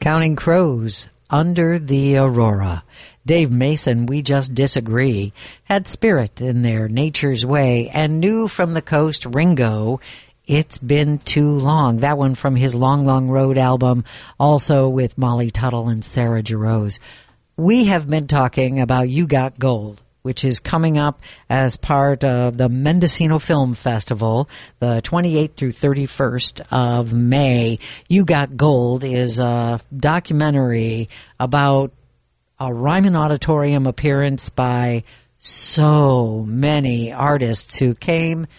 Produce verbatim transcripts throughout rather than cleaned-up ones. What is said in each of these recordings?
Counting Crows, Under the Aurora. Dave Mason, We Just Disagree, had spirit in their nature's way, and New from the Coast, Ringo, It's Been Too Long. That one from his Long, Long Road album, also with Molly Tuttle and Sarah Jarosz. We have been talking about You Got Gold, which is coming up as part of the Mendocino Film Festival, the twenty-eighth through thirty-first of May. You Got Gold is a documentary about a Ryman Auditorium appearance by so many artists who came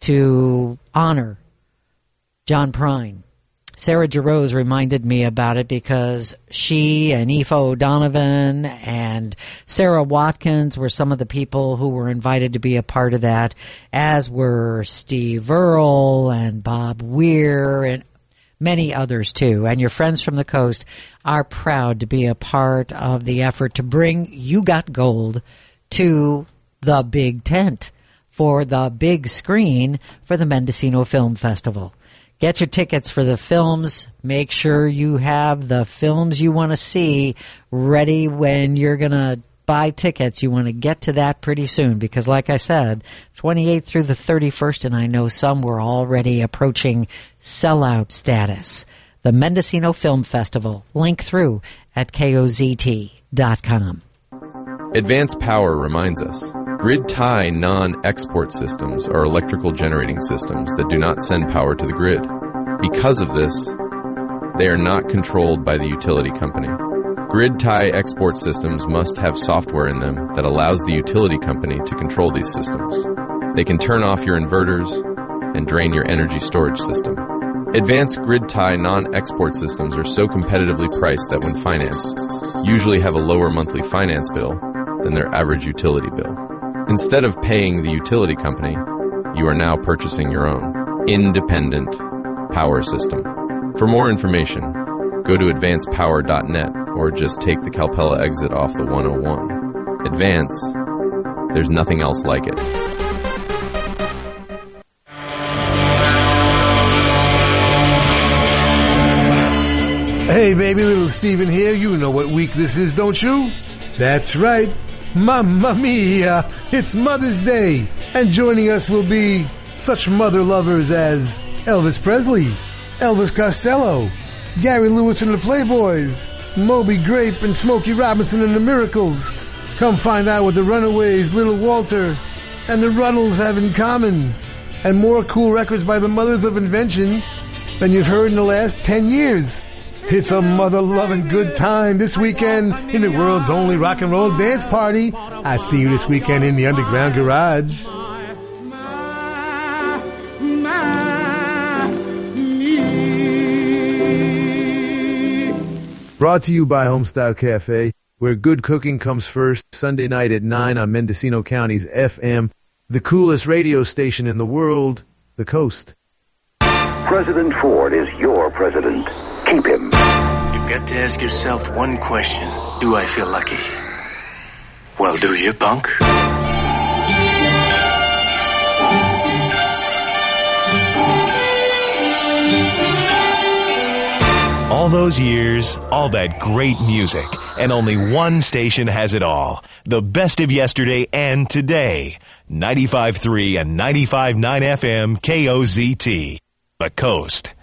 to honor John Prine. Sarah Jarosz reminded me about it because she and Aoife O'Donovan and Sarah Watkins were some of the people who were invited to be a part of that, as were Steve Earle and Bob Weir and many others too. And your friends from the coast are proud to be a part of the effort to bring You Got Gold to the big tent for the big screen for the Mendocino Film Festival. Get your tickets for the films. Make sure you have the films you want to see ready when you're going to buy tickets. You want to get to that pretty soon because, like I said, twenty-eighth through the thirty-first, and I know some were already approaching sellout status. The Mendocino Film Festival. Link through at K O Z T dot com. Advanced Power reminds us, grid-tie non-export systems are electrical generating systems that do not send power to the grid. Because of this, they are not controlled by the utility company. Grid-tie export systems must have software in them that allows the utility company to control these systems. They can turn off your inverters and drain your energy storage system. Advanced grid-tie non-export systems are so competitively priced that when financed, usually have a lower monthly finance bill than their average utility bill. Instead of paying the utility company, you are now purchasing your own independent power system. For more information, go to advanced power dot net or just take the Calpella exit off the one oh one. Advance, there's nothing else like it. Hey baby, little Steven here. You know what week this is, don't you? That's right. Mamma mia, it's Mother's Day, and joining us will be such mother lovers as Elvis Presley, Elvis Costello, Gary Lewis and the Playboys, Moby Grape and Smokey Robinson and the Miracles. Come find out what the Runaways, Little Walter, and the Ruddles have in common, and more cool records by the mothers of invention than you've heard in the last ten years. It's a mother-loving good time this weekend in the world's only rock and roll dance party. I see you this weekend in the Underground Garage. Brought to you by Homestyle Cafe, where good cooking comes first, Sunday night at nine on Mendocino County's F M, the coolest radio station in the world, The Coast. President Ford is your president. Keep him. You've got to ask yourself one question. Do I feel lucky? Well, do you, punk? All those years, all that great music, and only one station has it all. The best of yesterday and today. ninety-five point three and ninety-five point nine F M K O Z T. The Coast.